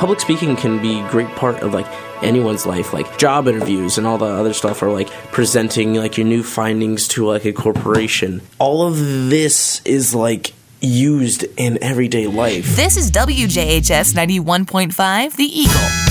public speaking can be a great part of like anyone's life, like job interviews and all the other stuff, or like presenting like your new findings to like a corporation. All of this is like used in everyday life. This is WJHS 91.5, The Eagle.